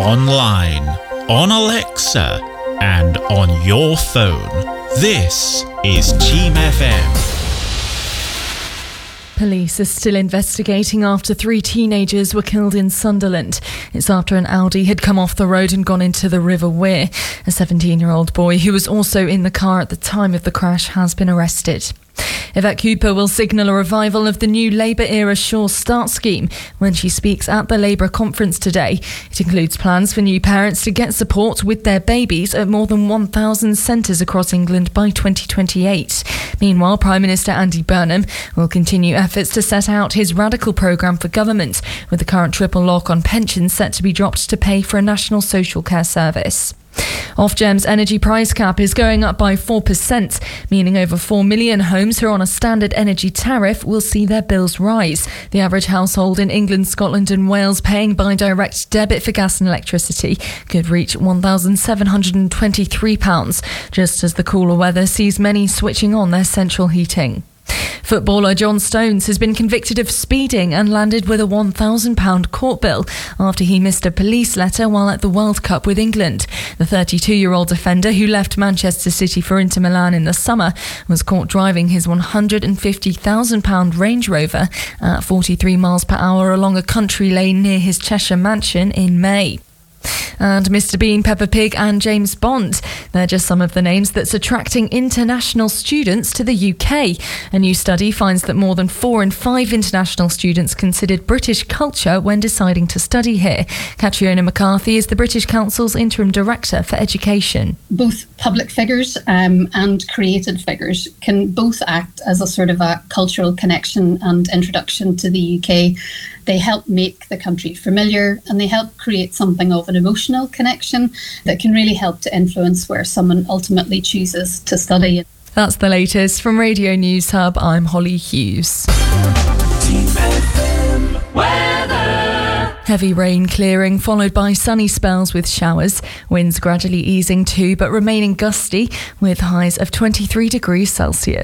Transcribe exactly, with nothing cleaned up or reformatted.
online, on Alexa, and on your phone. This is Team F M. Police are still investigating after three teenagers were killed in Sunderland. It's after an Audi had come off the road and gone into the River Wear. A seventeen-year-old boy who was also in the car at the time of the crash has been arrested. Yvette Cooper will signal a revival of the new Labour-era Sure Start scheme when she speaks at the Labour conference today. It includes plans for new parents to get support with their babies at more than one thousand centres across England by twenty twenty-eight. Meanwhile, Prime Minister Andy Burnham will continue efforts to set out his radical programme for government, with the current triple lock on pensions set to be dropped to pay for a national social care service. Ofgem's energy price cap is going up by four percent, meaning over four million homes who are on a standard energy tariff will see their bills rise. The average household in England, Scotland and Wales paying by direct debit for gas and electricity could reach one thousand seven hundred twenty-three pounds, just as the cooler weather sees many switching on their central heating. Footballer John Stones has been convicted of speeding and landed with a one thousand pounds court bill after he missed a police letter while at the World Cup with England. The thirty-two-year-old defender, who left Manchester City for Inter Milan in the summer, was caught driving his one hundred fifty thousand pounds Range Rover at forty-three miles per hour along a country lane near his Cheshire mansion in May. And Mister Bean, Peppa Pig and James Bond. They're just some of the names that's attracting international students to the U K. A new study finds that more than four in five international students considered British culture when deciding to study here. Catriona McCarthy is the British Council's Interim Director for Education. Both public figures um, and creative figures can both act as a sort of a cultural connection and introduction to the U K. They help make the country familiar and they help create something of an emotional connection that can really help to influence where someone ultimately chooses to study. That's the latest from Radio News Hub. I'm Holly Hughes. Team F M weather. Heavy rain clearing, followed by sunny spells with showers. Winds gradually easing too, but remaining gusty, with highs of twenty-three degrees Celsius.